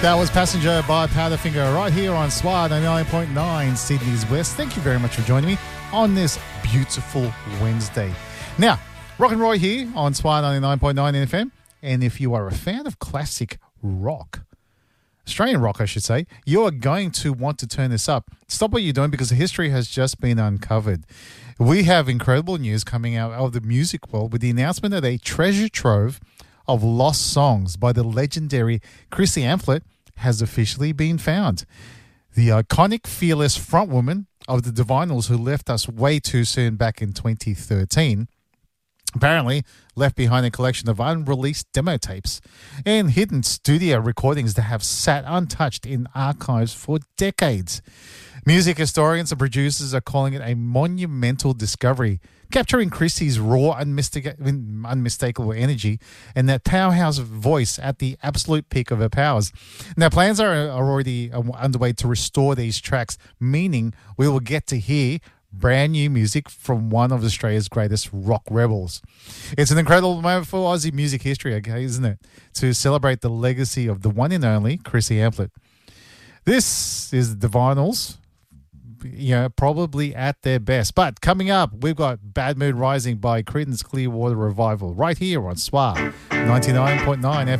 That was Passenger by Powderfinger right here on SWAT 99.9 Sydney's West. Thank you very much for joining me on this beautiful Wednesday. Now, Rock and Roy here on SWAT 99.9 FM. And if you are a fan of classic rock, Australian rock, I should say, you are going to want to turn this up. Stop what you're doing because the history has just been uncovered. We have incredible news coming out of the music world with the announcement of a treasure trove of lost songs by the legendary Chrissy Amphlett has officially been found. The iconic, fearless frontwoman of the Divinyls, who left us way too soon back in 2013, apparently left behind a collection of unreleased demo tapes and hidden studio recordings that have sat untouched in archives for decades. Music historians and producers are calling it a monumental discovery, capturing Chrissy's raw, unmistakable energy and that powerhouse voice at the absolute peak of her powers. Now, plans are already underway to restore these tracks, meaning we will get to hear brand new music from one of Australia's greatest rock rebels. It's an incredible moment for Aussie music history, okay, isn't it? To celebrate the legacy of the one and only Chrissy Amphlett. This is the Divinyls, probably at their best. But coming up, we've got Bad Mood Rising by Creedence Clearwater Revival right here on SWAT 99.9 FM.